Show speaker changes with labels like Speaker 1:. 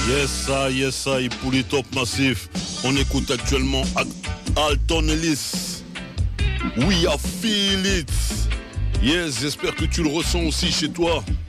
Speaker 1: Yes, I, pour les top massifs. On écoute actuellement Alton Ellis. We are feel it. Yes, j'espère que tu le ressens aussi chez toi.